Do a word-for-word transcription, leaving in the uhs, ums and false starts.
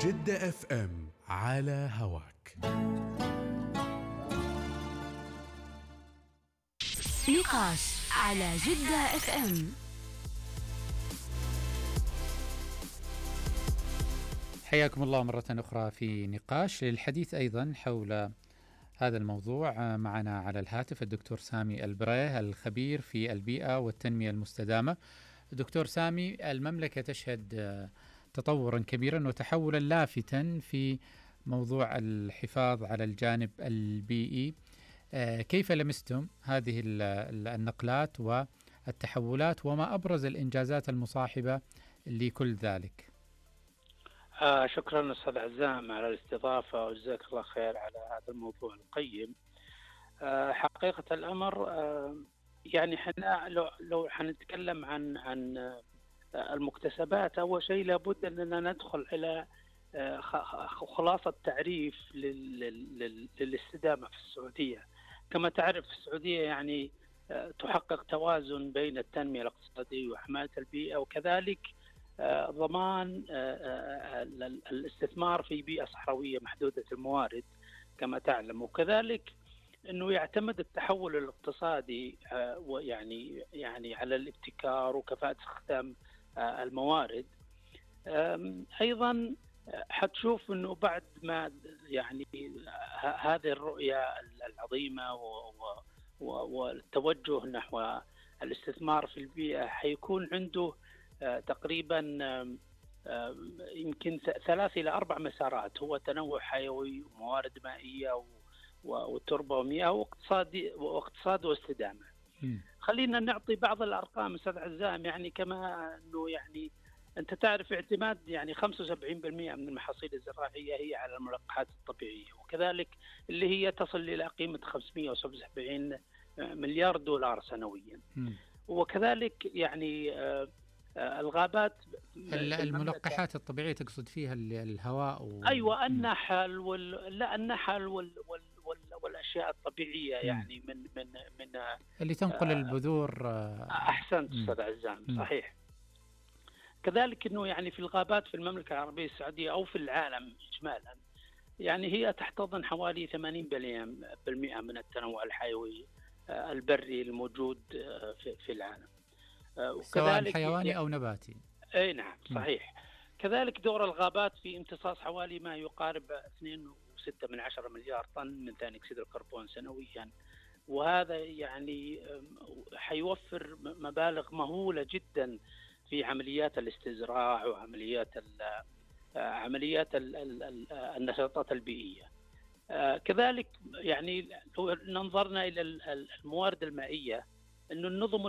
جدة اف ام على هواك. نقاش على جدة اف ام. حياكم الله مرة أخرى في نقاش للحديث أيضا حول هذا الموضوع. معنا على الهاتف الدكتور سامي البريه الخبير في البيئة والتنمية المستدامة. دكتور سامي، المملكة تشهد تطورا كبيرا وتحولا لافتا في موضوع الحفاظ على الجانب البيئي. كيف لمستم هذه النقلات والتحولات وما أبرز الإنجازات المصاحبة لكل ذلك؟ آه شكرا أستاذ عزام على الاستضافة، وجزاك الله خير على هذا الموضوع القيم. آه حقيقة الأمر آه يعني احنا لو لو حنتكلم عن عن آه المكتسبات، أول شيء لابد أننا ندخل إلى آه خلاصة تعريف للاستدامة في السعودية. كما تعرف السعودية يعني آه تحقق توازن بين التنمية الاقتصادية وحماية البيئة، وكذلك آه ضمان آه آه الاستثمار في بيئة صحراوية محدودة الموارد كما تعلم، وكذلك انه يعتمد التحول الاقتصادي آه ويعني يعني على الابتكار وكفاءة استخدام آه الموارد. ايضا حتشوف انه بعد ما يعني هذه الرؤية العظيمة والتوجه نحو الاستثمار في البيئة حيكون عنده آه تقريبا آه يمكن ثلاث إلى أربع مسارات، هو تنوع حيوي وموارد مائية وتربة ومياه واقتصادي واقتصاد واستدامة. م. خلينا نعطي بعض الأرقام أستاذ عزام، يعني كما أنه يعني أنت تعرف اعتماد يعني خمسة وسبعين بالمئة من المحاصيل الزراعية هي على الملقحات الطبيعية، وكذلك اللي هي تصل إلى قيمة خمسمئة وسبعة وسبعين مليار دولار سنويا. م. وكذلك يعني آه الغابات، الملقحات الطبيعية تقصد فيها الهواء و... أيوة النحل وال... لا النحل وال... وال... وال... والأشياء الطبيعية، يعني من من من اللي تنقل آه البذور. آه أحسنت أستاذ عزام، صحيح. كذلك إنه يعني في الغابات في المملكة العربية السعودية أو في العالم إجمالا، يعني هي تحتضن حوالي ثمانين بالمئة من التنوع الحيوي آه البري الموجود آه في, في العالم، سواء حيواني أو نباتي. أي نعم صحيح. م. كذلك دور الغابات في امتصاص حوالي ما يقارب اثنين فاصلة ستة من عشرة مليار طن من ثاني أكسيد الكربون سنويا، وهذا يعني حيوفر مبالغ مهولة جدا في عمليات الاستزراع وعمليات عمليات النشاطات البيئية. كذلك يعني لو ننظرنا إلى الموارد المائية، إنه النظم